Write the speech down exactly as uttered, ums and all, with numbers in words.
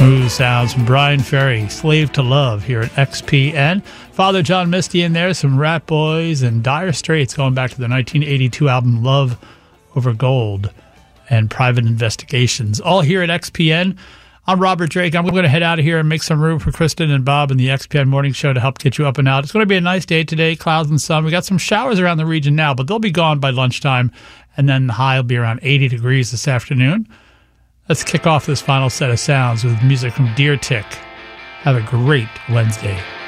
Smooth sounds from Brian Ferry, Slave to Love, here at X P N. Father John Misty in there, some Rat Boys and Dire Straits going back to the nineteen eighty-two album Love Over Gold and Private Investigations. All here at X P N. I'm Robert Drake. I'm going to head out of here and make some room for Kristen and Bob in the X P N Morning Show to help get you up and out. It's going to be a nice day today, clouds and sun. We got some showers around the region now, but they'll be gone by lunchtime, and then the high will be around eighty degrees this afternoon. Let's kick off this final set of sounds with music from Deer Tick. Have a great Wednesday.